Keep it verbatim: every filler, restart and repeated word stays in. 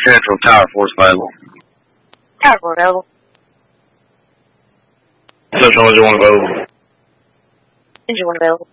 Central Tower Force available. Tower Force available. Central Engine one available. Engine one available.